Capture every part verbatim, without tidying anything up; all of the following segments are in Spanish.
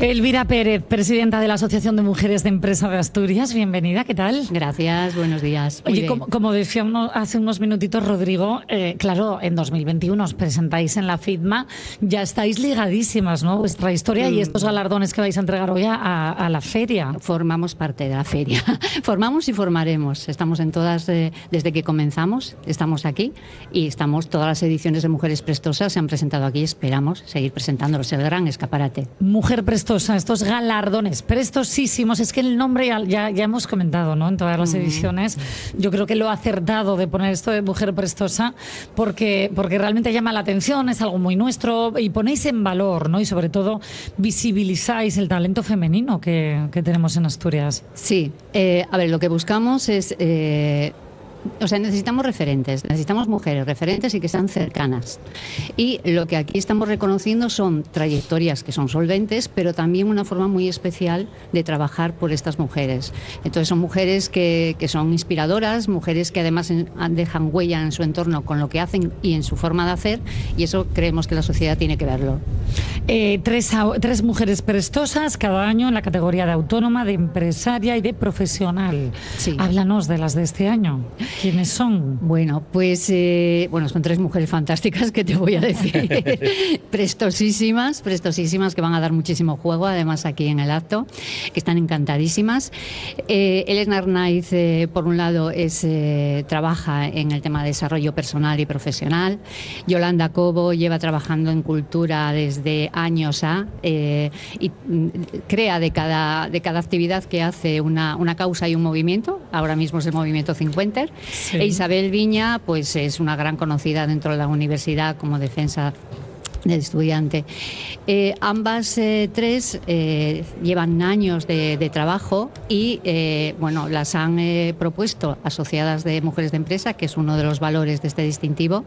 Elvira Pérez, presidenta de la Asociación de Mujeres de Empresa de Asturias, bienvenida, ¿qué tal? Gracias, buenos días. Muy Oye, bien. como, como decía uno, hace unos minutitos Rodrigo, eh, claro, en dos mil veintiuno os presentáis en la FITMA, ya estáis ligadísimas, ¿no? Vuestra historia mm. y estos galardones que vais a entregar hoy a, a la feria. Formamos parte de la feria. Formamos y formaremos. Estamos en todas, eh, desde que comenzamos, estamos aquí y estamos, todas las ediciones de Mujeres Prestosas se han presentado aquí y esperamos seguir presentándolos, el gran escaparate. Mujer Prestosa, estos galardones prestosísimos, es que el nombre ya, ya, ya hemos comentado, ¿no? En todas las ediciones, yo creo que lo ha acertado de poner esto de Mujer Prestosa porque, porque realmente llama la atención, es algo muy nuestro y ponéis en valor, ¿no? Y sobre todo visibilizáis el talento femenino que, que tenemos en Asturias. Sí, eh, a ver, lo que buscamos es... Eh, O sea, necesitamos referentes, necesitamos mujeres referentes y que sean cercanas. Y lo que aquí estamos reconociendo son trayectorias que son solventes, pero también una forma muy especial de trabajar por estas mujeres. Entonces son mujeres que, que son inspiradoras, mujeres que además en, dejan huella en su entorno con lo que hacen y en su forma de hacer, y eso creemos que la sociedad tiene que verlo. Eh, tres, tres mujeres prestosas cada año en la categoría de autónoma, de empresaria y de profesional. Sí. Háblanos de las de este año. ¿Quiénes son? Bueno, pues eh, bueno, son tres mujeres fantásticas que te voy a decir. prestosísimas, prestosísimas, que van a dar muchísimo juego, además aquí en el acto, que están encantadísimas. Eh, Elena Arnaiz, eh, por un lado, es eh, trabaja en el tema de desarrollo personal y profesional. Yolanda Cobo lleva trabajando en cultura desde años a eh, y mm, crea de cada, de cada actividad que hace una, una causa y un movimiento. Ahora mismo es el movimiento Cincuenter. Sí. E Isabel Viña, pues es una gran conocida dentro de la universidad como defensa del estudiante. Eh, ambas eh, tres eh, llevan años de, de trabajo y eh, bueno, las han eh, propuesto asociadas de mujeres de empresa, que es uno de los valores de este distintivo,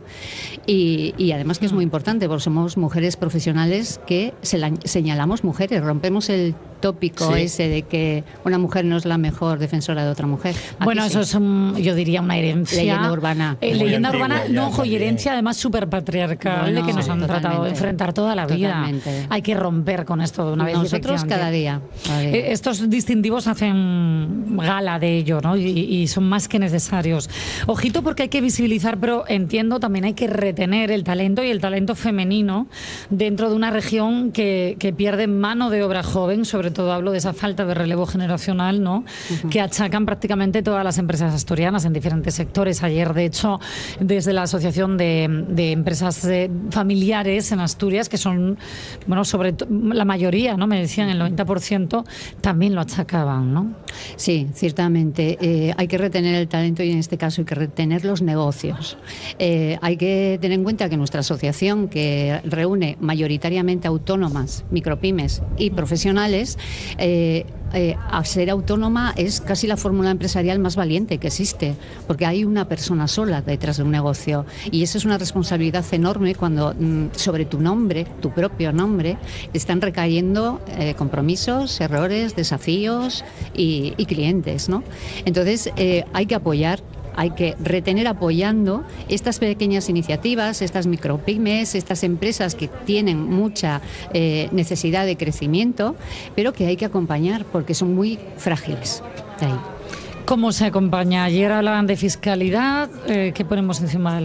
y, y además que es muy importante porque somos mujeres profesionales que se la, señalamos mujeres, rompemos el tópico sí. ese de que una mujer no es la mejor defensora de otra mujer. Aquí bueno, sí. eso es, un, yo diría, una herencia. Leyenda urbana. Eh, leyenda urbana, no, ojo, y herencia además súper patriarcal, bueno, de que nos sí, han totalmente. tratado de enfrentar toda la vida. Totalmente. Hay que romper con esto de una vez. Nosotros cada día. cada día. Eh, estos distintivos hacen gala de ello, ¿no? Y, y son más que necesarios. Ojito, porque hay que visibilizar, pero entiendo también hay que retener el talento y el talento femenino dentro de una región que, que pierde mano de obra joven, sobre todo hablo de esa falta de relevo generacional, ¿no? Uh-huh. Que achacan prácticamente todas las empresas asturianas en diferentes sectores. Ayer, de hecho, desde la Asociación de, de Empresas eh, Familiares en Asturias, que son, bueno, sobre todo la mayoría, ¿no? Me decían el noventa por ciento, también lo achacaban, ¿no? Sí, ciertamente. Eh, hay que retener el talento y en este caso hay que retener los negocios. Eh, hay que tener en cuenta que nuestra asociación, que reúne mayoritariamente autónomas, micropymes y profesionales, eh, Eh, a ser autónoma es casi la fórmula empresarial más valiente que existe, porque hay una persona sola detrás de un negocio y esa es una responsabilidad enorme cuando mm, sobre tu nombre, tu propio nombre, están recayendo eh, compromisos, errores, desafíos y, y clientes, ¿no? Entonces eh, hay que apoyar. Hay que retener apoyando estas pequeñas iniciativas, estas micropymes, estas empresas que tienen mucha eh, necesidad de crecimiento, pero que hay que acompañar porque son muy frágiles. De ahí. ¿Cómo se acompaña? Ayer hablaban de fiscalidad, eh, ¿qué ponemos encima de la